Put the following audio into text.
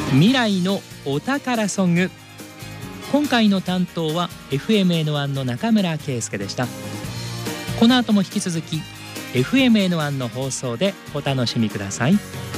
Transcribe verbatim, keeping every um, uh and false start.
未来のお宝ソング。今回の担当は エフエムエヌワン の中村圭介でした。この後も引き続き エフエムエヌワン の放送でお楽しみください。